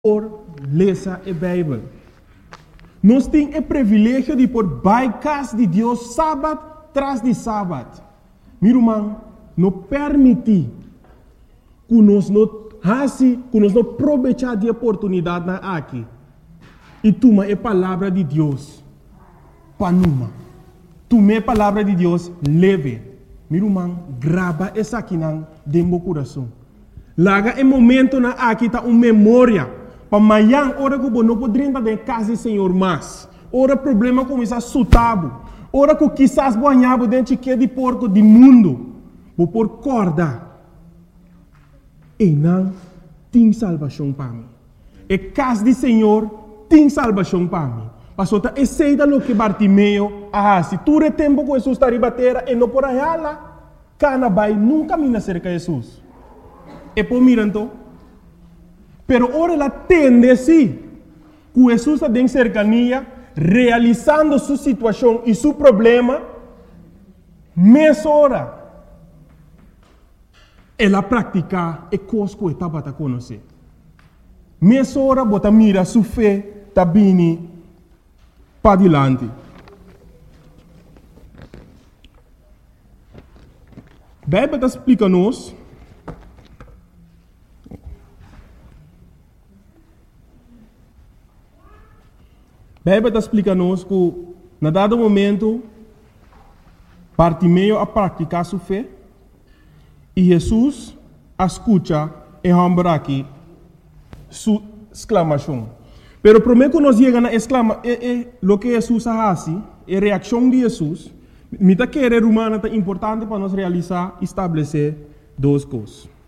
por lesa a Bíblia. Nós temos o privilégio de por baicas de Deus sábado tras de sábado. Meu irmão, não permite que nós não aproveitar a oportunidade aqui e tomar a palavra de Deus para numa. Tomar a palavra de Deus leve. Meu irmão, grava essa aqui dentro do coração. Laga o momento na aqui tá uma memória. Para amanhã, hora que você não pode entrar em casa do Senhor mais. Hora problema começa a sutabo. Hora que quizás banhava dentro de porco do mundo. Vou por corda. E não tem salvação para mim. E casa do Senhor tem salvação para mim. Pastor, tá aceita lo que Bartimeu se tu retempo com Jesus está ribatera e não por aí lá, cana vai nunca me cerca de Jesus. E por mirando, pero ora ela tende sim, que Jesus está em cercania, realizando sua situação e seu problema, mais hora, ela pratica e coisa que estava a conhecer. Mais hora, bota mira sua fé, está bem para adiante. A Bíblia explica-nos que, na dado momento, Bartimeu a praticar sua fé e Jesus escuta e rambra aqui sua exclamação. Pero primeiro que nós chegamos a exclamar, o que Jesus faz, a reação de Jesus, me está querendo humana é importante para nós realizar, estabelecer duas coisas.